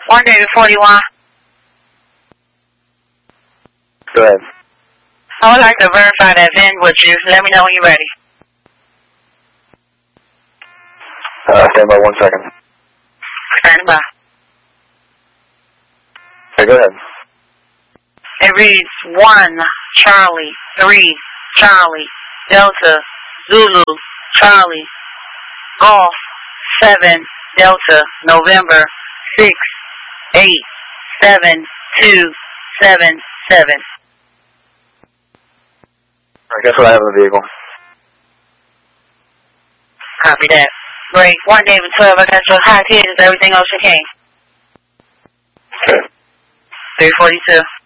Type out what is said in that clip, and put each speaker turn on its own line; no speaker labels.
1 David 41.
Go ahead.
I would like to verify that VIN with you. Let me know when you're ready.
Stand by 1 second.
Stand by.
Okay, go ahead.
It reads 1 Charlie 3 Charlie Delta Zulu Charlie Golf 7 Delta November 6 8 7 2 7 7.
Alright, guess what I have in the vehicle?
Copy that. Great. 1 David 12. I got your high kids. Everything else you came.
Okay.
342.